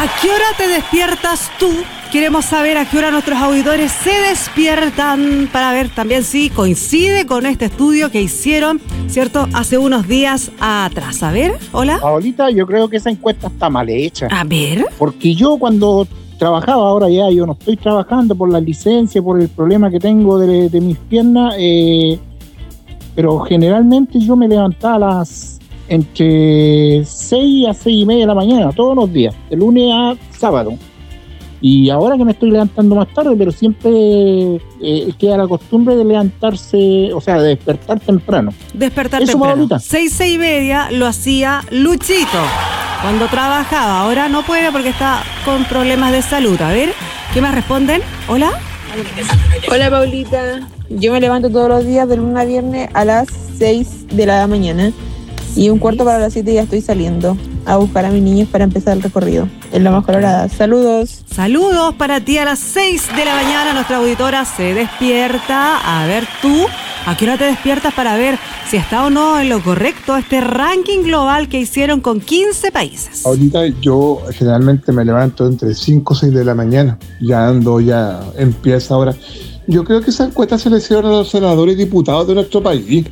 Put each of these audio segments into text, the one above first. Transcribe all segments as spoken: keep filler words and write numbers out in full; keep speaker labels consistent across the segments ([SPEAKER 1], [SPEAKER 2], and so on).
[SPEAKER 1] ¿A qué hora te despiertas tú? Queremos saber a qué hora nuestros auditores se despiertan para ver también si coincide con este estudio que hicieron, ¿cierto? Hace unos días atrás. A ver, hola.
[SPEAKER 2] Paolita, yo creo que esa encuesta está mal hecha.
[SPEAKER 1] A ver.
[SPEAKER 2] Porque yo cuando trabajaba, ahora ya yo no estoy trabajando por la licencia, por el problema que tengo de, de mis piernas, eh, pero generalmente yo me levantaba a las entre seis a seis y media de la mañana, todos los días, de lunes a sábado. Y ahora que me estoy levantando más tarde, pero siempre eh, queda la costumbre de levantarse, o sea, de despertar temprano.
[SPEAKER 1] Despertar
[SPEAKER 2] Eso,
[SPEAKER 1] temprano.
[SPEAKER 2] Paolita.
[SPEAKER 1] Seis, seis y media lo hacía Luchito cuando trabajaba. Ahora no puede porque está con problemas de salud. A ver, ¿qué más responden? ¿Hola?
[SPEAKER 3] Hola, Paulita. Yo me levanto todos los días de lunes a viernes a las seis de la mañana. Y un cuarto para las siete ya estoy saliendo a buscar a mis niños para empezar el recorrido en Lomas Coloradas. Saludos.
[SPEAKER 1] Saludos para ti a las seis de la mañana. Nuestra auditora se despierta. A ver tú, ¿a qué hora te despiertas para ver si está o no en lo correcto este ranking global que hicieron con quince países?
[SPEAKER 4] Ahorita yo generalmente me levanto entre cinco o seis de la mañana. Ya ando, ya empieza ahora. Yo creo que esa encuesta se le hicieron a los senadores y diputados de nuestro país.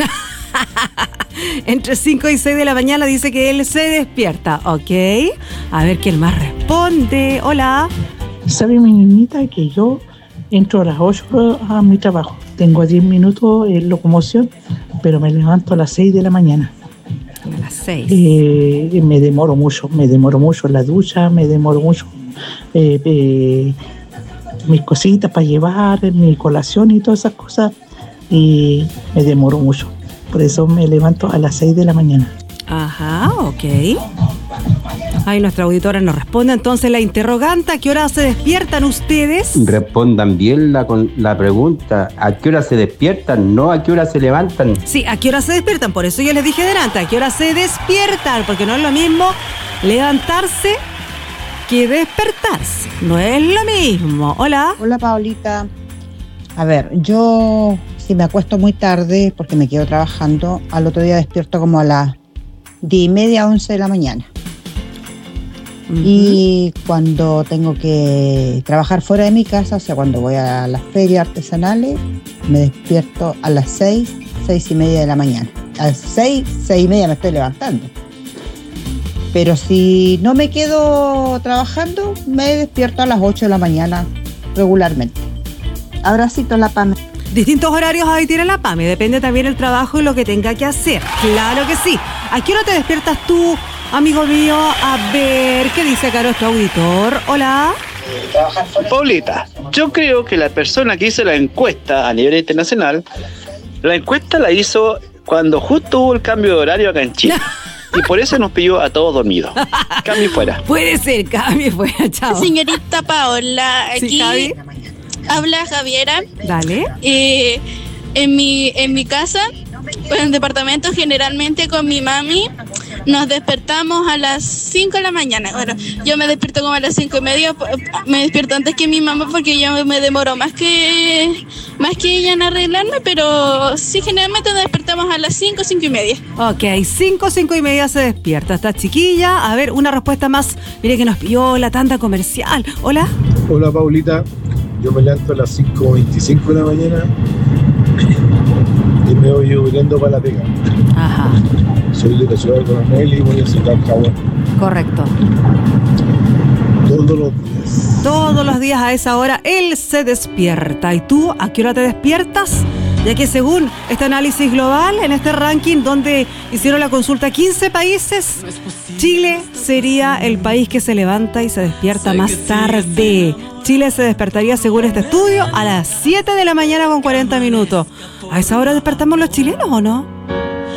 [SPEAKER 1] Entre cinco y seis de la mañana dice que él se despierta. Ok. A ver quién más responde. Hola.
[SPEAKER 5] ¿Sabe mi niñita que yo entro a las ocho a mi trabajo? Tengo diez minutos en locomoción, pero me levanto a las seis de la mañana.
[SPEAKER 1] A las seis.
[SPEAKER 5] Eh, me demoro mucho, me demoro mucho en la ducha, me demoro mucho eh, eh, mis cositas para llevar, mi colación y todas esas cosas. Y me demoro mucho. Por eso me levanto a las seis de la mañana.
[SPEAKER 1] Ajá, ok. Ahí nuestra auditora nos responde. Entonces la interrogante, ¿a qué hora se despiertan ustedes?
[SPEAKER 6] Respondan bien la, con la pregunta. ¿A qué hora se despiertan? No, ¿a qué hora se levantan?
[SPEAKER 1] Sí, ¿a qué hora se despiertan? Por eso yo les dije delante, ¿a qué hora se despiertan? Porque no es lo mismo levantarse que despertarse. No es lo mismo. Hola.
[SPEAKER 7] Hola, Paulita. A ver, yo si me acuesto muy tarde porque me quedo trabajando, al otro día despierto como a las diez y media, once de la mañana. Uh-huh. Y cuando tengo que trabajar fuera de mi casa, o sea, cuando voy a las ferias artesanales, me despierto a las seis, seis y media de la mañana. A las seis, seis y media me estoy levantando. Pero si no me quedo trabajando, me despierto a las ocho de la mañana regularmente. Abracito, la Pame.
[SPEAKER 1] Distintos horarios ahí tiene la Pame, depende también el trabajo y lo que tenga que hacer. Claro que sí. ¿A qué hora te despiertas tú, amigo mío? A ver, ¿qué dice acá nuestro auditor? Hola.
[SPEAKER 8] Paulita, yo creo que la persona que hizo la encuesta a nivel internacional, la encuesta la hizo cuando justo hubo el cambio de horario acá en Chile. Y por eso nos pilló a todos dormidos. Cambio fuera.
[SPEAKER 1] Puede ser, cambio fuera, chao.
[SPEAKER 9] Señorita Paola, aquí
[SPEAKER 1] ¿Sí, Javi?
[SPEAKER 9] Habla Javiera.
[SPEAKER 1] Dale.
[SPEAKER 9] Eh, en mi en mi casa, en el departamento, generalmente con mi mami, nos despertamos a las cinco de la mañana. Bueno, yo me despierto como a las cinco y media, me despierto antes que mi mamá porque yo me demoro más que más que ella en arreglarme, pero sí, generalmente nos despertamos a las cinco, cinco y media.
[SPEAKER 1] Ok, cinco, cinco y media se despierta esta chiquilla. A ver, una respuesta más. Mire que nos pilló la tanda comercial. Hola.
[SPEAKER 4] Hola, Paulita. Yo me levanto a las cinco veinticinco de la mañana y me voy yendo para la pega.
[SPEAKER 1] Ajá.
[SPEAKER 4] Soy de la ciudad de Coronel y voy a sacar jabón.
[SPEAKER 1] Correcto.
[SPEAKER 4] Todos los días.
[SPEAKER 1] Todos los días a esa hora él se despierta. ¿Y tú a qué hora te despiertas? Ya que según este análisis global, en este ranking donde hicieron la consulta a quince países, Chile sería el país que se levanta y se despierta más tarde. Chile se despertaría, según este estudio, a las siete de la mañana con cuarenta minutos. ¿A esa hora despertamos los chilenos o no?